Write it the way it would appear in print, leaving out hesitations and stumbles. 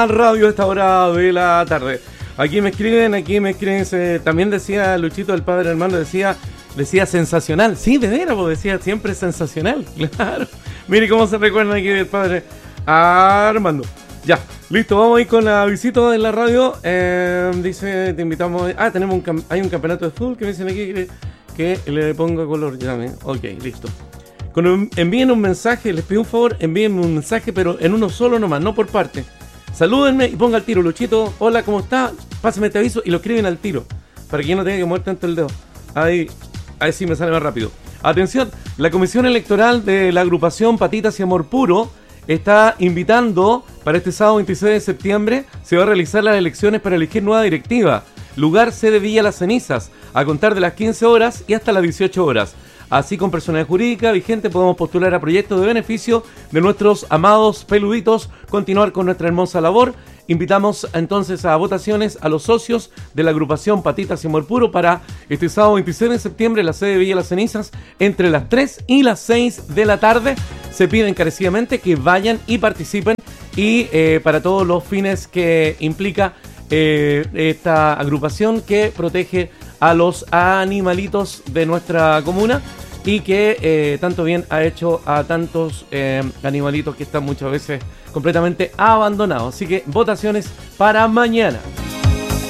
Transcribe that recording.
Radio a esta hora de la tarde. Aquí me escriben, también decía Luchito, el padre hermano, decía sensacional. Sí, de veras, pues decía siempre sensacional. Claro. Mire cómo se recuerda aquí el padre Armando. Ya, listo, vamos a ir con la visita de la radio. Dice, te invitamos. Hay un campeonato de fútbol que me dicen aquí que le ponga color. Ya, ok, listo. Cuando envíen un mensaje, les pido un favor, envíenme un mensaje, pero en uno solo nomás, no por parte. Salúdenme y ponga al tiro, Luchito, hola, ¿cómo está? Pásame este aviso y lo escriben al tiro, para que yo no tenga que mover tanto el dedo. Ahí sí me sale más rápido. Atención, la Comisión Electoral de la agrupación Patitas y Amor Puro está invitando para este sábado 26 de septiembre, se va a realizar las elecciones para elegir nueva directiva. Lugar sede Villa Las Cenizas, a contar de las 15 horas y hasta las 18 horas. Así, con personalidad jurídica vigente, podemos postular a proyectos de beneficio de nuestros amados peluditos, continuar con nuestra hermosa labor. Invitamos entonces a votaciones a los socios de la agrupación Patitas y Amor Puro para este sábado 26 de septiembre en la sede de Villa Las Cenizas entre las 3 y las 6 de la tarde. Se pide encarecidamente que vayan y participen y para todos los fines que implica esta agrupación que protege a los animalitos de nuestra comuna y que tanto bien ha hecho a tantos animalitos que están muchas veces completamente abandonados. Así que votaciones para mañana.